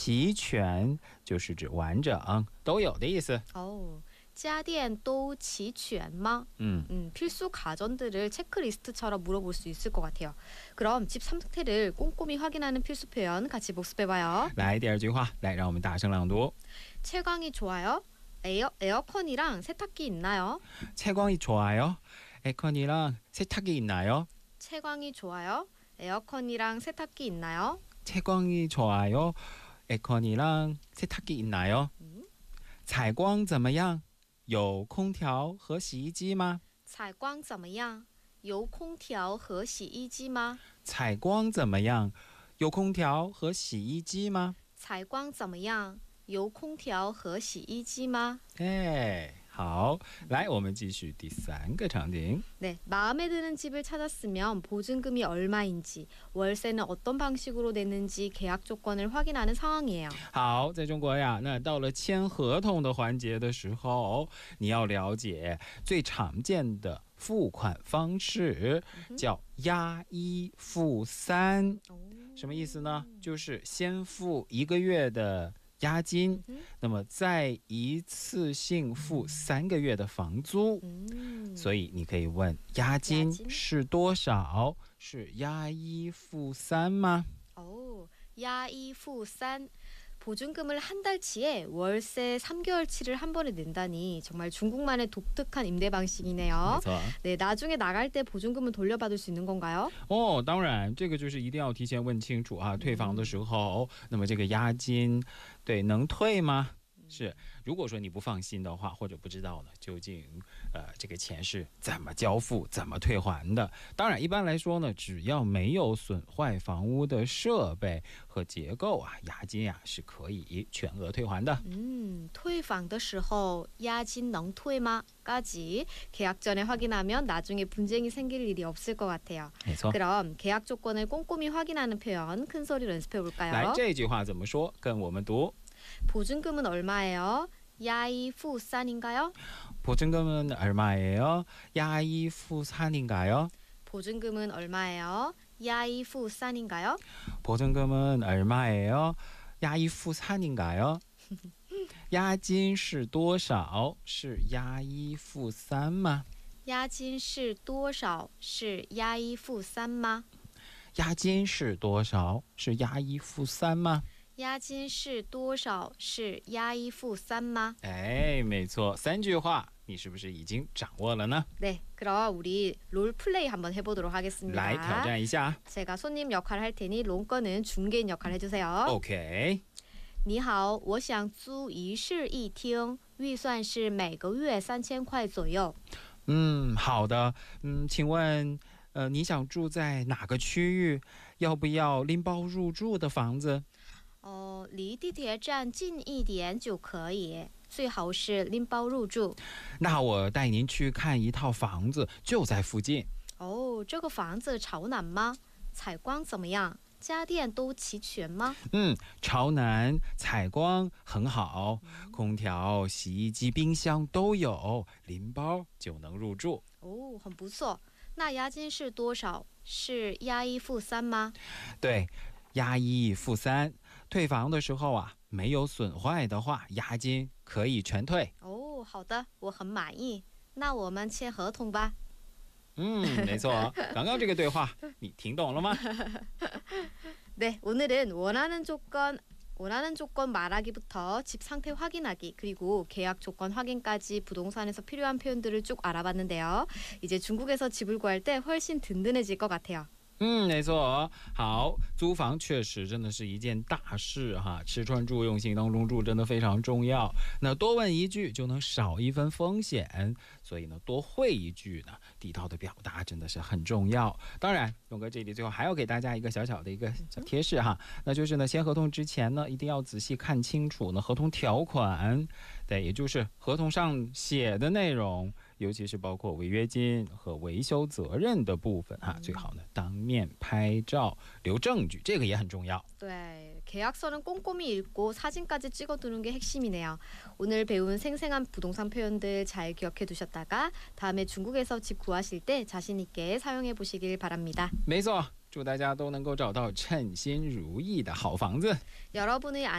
齐全就是指完整都有的意思。 家电都齐全吗？필수 가전들을 체크리스트처럼 물어볼 수 있을 것 같아요. 그럼 집 상태를 꼼꼼히 확인하는 필수 표현 같이 복습해봐요. 来，第二句话，来，让我们大声朗读。 채광이 좋아요? 에어컨이랑 세탁기 있나요? 채광이 좋아요? 에어컨이랑 세탁기 있나요? 채광이 좋아요? 에어컨이랑 세탁기 있나요? 채광이 좋아요? 에어컨이랑 세탁기 있나요? 采光怎么样？有空调和洗衣机吗？ 采光怎么样？有空调和洗衣机吗？ 采光怎么样？有空调和洗衣机吗？ 采光怎么样？有空调和洗衣机吗？ 好，来，我们继续第三个场景。 네, 마음에 드는 집을 찾았으면 보증금이 얼마인지, 월세는 어떤 방식으로 내는지 계약 조건을 확인하는 상황이에요. 好，在中国呀，那到了签合同的环节的时候，你要了解最常见的付款方式叫押一付三。什么意思呢？就是先付1个月的押金，那么再一次性付3个月的房租。所以你可以问押金是多少？是押一付三吗？ 押一付三。 보증금을 한 달치에 월세 3개월치를 한 번에 낸다니 정말 중국만의 독특한 임대 방식이네요. 네, 나중에 나갈 때 보증금은 돌려받을 수 있는 건가요? 当然，这个就是一定要提前问清楚啊，退房的时候，那么这个押金，对，能退吗？ 是，如果说你不放心的话，或者不知道呢，究竟这个钱是怎么交付、怎么退还的？当然，一般来说呢，只要没有损坏房屋的设备和结构啊，押金呀是可以全额退还的。 退房的时候押金能退吗？ 까지 계약 전에 확인하면 나중에 분쟁이 생길 일이 없을 것 같아요. 没错。 그럼 계약 조건을 꼼꼼히 확인하는 표현 큰 소리로 연습해 볼까요? 来，这句话怎么说？跟我们读。 보증금은 얼마예요? 야이 푸산인가요? 보증금은 얼마예요? 야이 푸산인가요? 보증금은 얼마예요? 야이 푸산인가요? 보증금은 얼마예요? 야이 푸산인가요? 押金是多少？是押一付三吗？ 押金是多少？是押一付三吗？ 押金是多少？是押一付三吗？ 押金是多少？是押一付三吗？ 没错，三句话，你是不是已经掌握了呢？ 네, 그럼 우리 롤 플레이 한번 해보도록 하겠습니다. 来挑战一下。 제가 손님 역할을 할 테니 롱 거는 중개인 역할을 해주세요. OK。 你好，我想租一室一厅，预算是每个月3000块左右。 好的。请问，你想住在哪个区域？要不要拎包入住的房子？ 离地铁站近一点就可以，最好是拎包入住。 那我带您去看一套房子，就在附近。 这个房子朝南吗？采光怎么样？家电都齐全吗？ 朝南，采光很好，空调、洗衣机、冰箱都有，拎包就能入住。 很不错。那押金是多少？是押一付三吗？ 对，押一付三。 退房的时候啊，没有损坏的话，押金可以全退。 好的，我很满意。那我们签合同吧。 没错。刚刚这个对话你听懂了吗？ 네, 오늘은 원하는 조건 말하기부터 집 상태 확인하기 그리고 계약 조건 확인까지 부동산에서 필요한 표현들을 쭉 알아봤는데요. 이제 중국에서 집을 구할 때 훨씬 든든해질 것 같아요. 没错。好，租房确实真的是一件大事哈，吃穿住用行当中住真的非常重要。那多问一句就能少一分风险，所以呢，多会一句呢，地道的表达真的是很重要。当然，勇哥这里最后还要给大家一个小小的一个小贴士哈，那就是呢，签合同之前呢，一定要仔细看清楚呢合同条款，对，也就是合同上写的内容。 尤其是包括违约金和维修责任的部分哈，最好呢当面拍照留证据，这个也很重要。 네, 계약서는 꼼꼼히 읽고 사진까지 찍어두는 게 핵심이네요. 오늘 배운 생생한 부동산 표현들 잘 기억해 두셨다가 다음에 중국에서 집 구하실 때 자신 있게 사용해 보시길 바랍니다. 没错，祝大家都能够找到称心如意的好房子。 여러분의